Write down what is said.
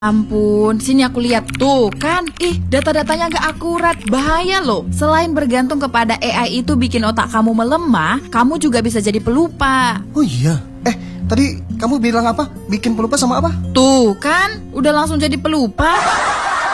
Ampun, sini aku lihat tuh kan. Data-datanya nggak akurat, bahaya loh. Selain bergantung kepada AI itu bikin otak kamu melemah, kamu juga bisa jadi pelupa. Oh iya, tadi kamu bilang apa? Bikin pelupa sama apa? Tuh kan, udah langsung jadi pelupa.